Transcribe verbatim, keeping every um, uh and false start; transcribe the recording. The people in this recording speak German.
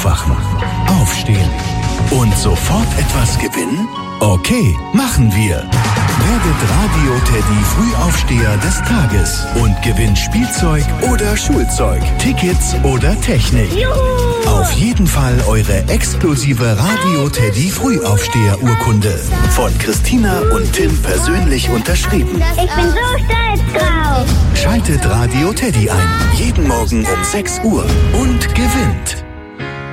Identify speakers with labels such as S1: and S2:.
S1: Aufwachen, aufstehen und sofort etwas gewinnen? Okay, machen wir. Werdet Radio Teddy Frühaufsteher des Tages und gewinnt Spielzeug oder Schulzeug, Tickets oder Technik.
S2: Juhu!
S1: Auf jeden Fall eure exklusive Radio Teddy Frühaufsteher Urkunde. Von Christina und Tim persönlich unterschrieben.
S2: Ich bin so stolz drauf.
S1: Schaltet Radio Teddy ein. Jeden Morgen um sechs Uhr und gewinnt.